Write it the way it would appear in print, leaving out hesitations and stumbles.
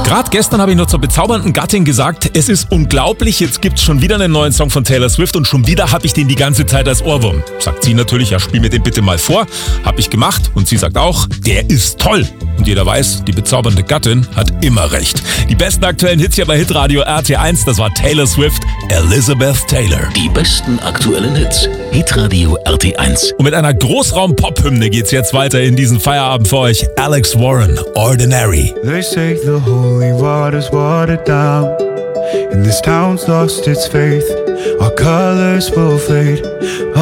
Gerade gestern habe ich noch zur bezaubernden Gattin gesagt, es ist unglaublich, jetzt gibt's schon wieder einen neuen Song von Taylor Swift und schon wieder habe ich den die ganze Zeit als Ohrwurm. Sagt sie natürlich, ja, spiel mir den bitte mal vor. Hab ich gemacht und sie sagt auch, der ist toll. Und jeder weiß, die bezaubernde Gattin hat immer recht. Die besten aktuellen Hits hier bei Hitradio RT1, das war Taylor Swift, Elizabeth Taylor. Die besten aktuellen Hits, Hitradio RT1. Und mit einer Großraum-Pop-Hymne geht's jetzt weiter in diesen Feierabend für euch. Alex Warren, Ordinary. They say the holy water's watered down, and this town's lost its faith. Our colors will fade.